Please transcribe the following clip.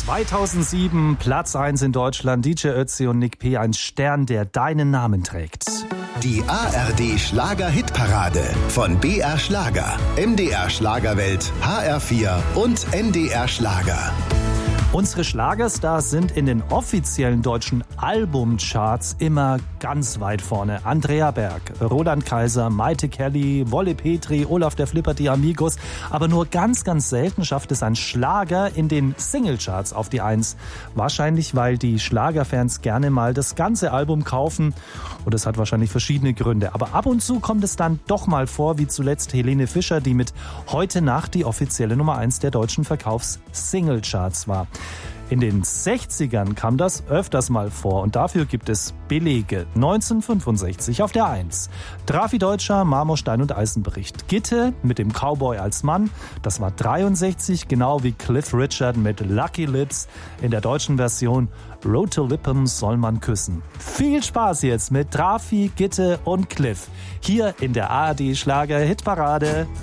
2007, Platz 1 in Deutschland, DJ Ötzi und Nick P., ein Stern, der deinen Namen trägt. Die ARD Schlager-Hitparade von BR Schlager, MDR Schlagerwelt, HR4 und NDR Schlager. Unsere Schlagerstars sind in den offiziellen deutschen Albumcharts immer ganz weit vorne. Andrea Berg, Roland Kaiser, Maite Kelly, Wolle Petri, Olaf der Flipper, die Amigos. Aber nur ganz, ganz selten schafft es ein Schlager in den Singlecharts auf die 1. Wahrscheinlich, weil die Schlagerfans gerne mal das ganze Album kaufen. Und das hat wahrscheinlich verschiedene Gründe. Aber ab und zu kommt es dann doch mal vor, wie zuletzt Helene Fischer, die mit Heute Nacht die offizielle Nummer 1 der deutschen Verkaufs-Singlecharts war. In den 60ern kam das öfters mal vor und dafür gibt es Belege. 1965 auf der 1. Drafi Deutscher, Marmorstein und Eisenbericht. Gitte mit dem Cowboy als Mann, das war 63, genau wie Cliff Richard mit Lucky Lips in der deutschen Version. Rote Lippen soll man küssen. Viel Spaß jetzt mit Drafi, Gitte und Cliff hier in der ARD Schlager Hitparade.